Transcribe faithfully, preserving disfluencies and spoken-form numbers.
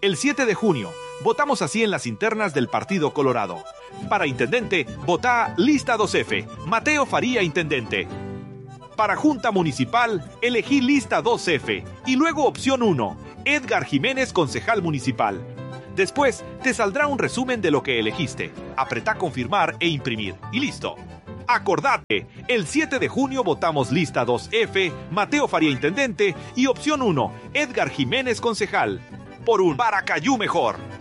El siete de junio, votamos así en las internas del Partido Colorado. Para intendente, vota lista dos F, Mateo Faría intendente. Para Junta Municipal, elegí lista dos F y luego opción uno, Edgar Jiménez concejal municipal. Después, te saldrá un resumen de lo que elegiste. Apretá confirmar e imprimir y listo. Acordate, el siete de junio votamos lista dos F, Mateo Faría intendente y opción uno, Edgar Jiménez concejal. Por un Paracayú mejor.